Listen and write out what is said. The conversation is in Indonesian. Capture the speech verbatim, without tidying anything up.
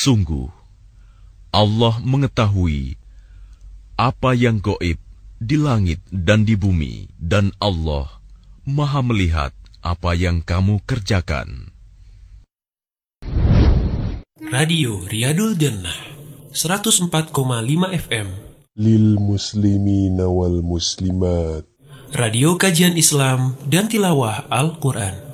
Sungguh, Allah mengetahui apa yang gaib di langit dan di bumi, dan Allah Maha melihat apa yang kamu kerjakan. Radio Riyadul Jannah seratus empat koma lima F M Lil muslimina wal muslimat. Radio kajian Islam dan tilawah Al-Quran.